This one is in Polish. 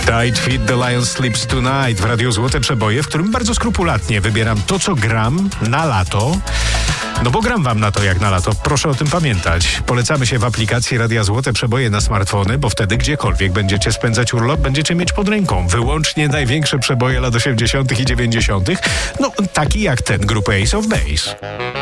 Tight Fit The Lion Sleeps Tonight w Radiu Złote Przeboje, w którym bardzo skrupulatnie wybieram to, co gram na lato. No bo gram wam na to jak na lato, proszę o tym pamiętać. Polecamy się w aplikacji Radia Złote Przeboje na smartfony, bo wtedy gdziekolwiek będziecie spędzać urlop, będziecie mieć pod ręką wyłącznie największe przeboje lat 80. i 90. No taki jak ten grupy Ace of Base.